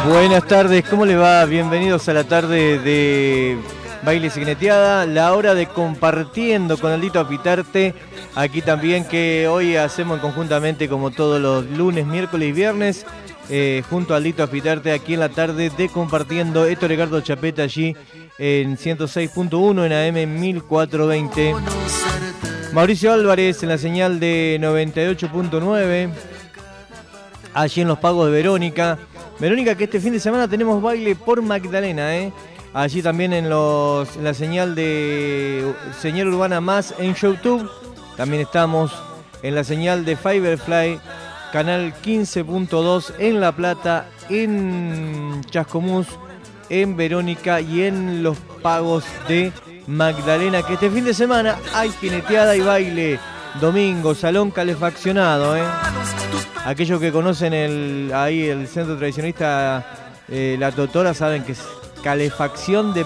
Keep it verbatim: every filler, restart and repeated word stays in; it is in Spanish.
Buenas tardes, ¿cómo le va? Bienvenidos a la tarde de Baile Signeteada, la hora de compartiendo con Aldito Apitarte. Aquí también que hoy hacemos conjuntamente como todos los lunes, miércoles y viernes, eh, junto a Aldito Apitarte aquí en la tarde de compartiendo. Héctor Ricardo Chapeta allí en ciento seis punto uno en A M mil cuatrocientos veinte. Mauricio Álvarez en la señal de noventa y ocho punto nueve. Allí en los pagos de Verónica. Verónica, que este fin de semana tenemos baile por Magdalena, ¿eh? Allí también en, los, en la señal de Señal Urbana Más en YouTube. También estamos en la señal de Fiberfly, canal quince punto dos en La Plata, en Chascomús, en Verónica y en los pagos de Magdalena, que este fin de semana hay jineteada y baile. Domingo, salón calefaccionado, ¿eh? Aquellos que conocen el ahí el centro tradicionalista eh, La Totora saben que es calefacción de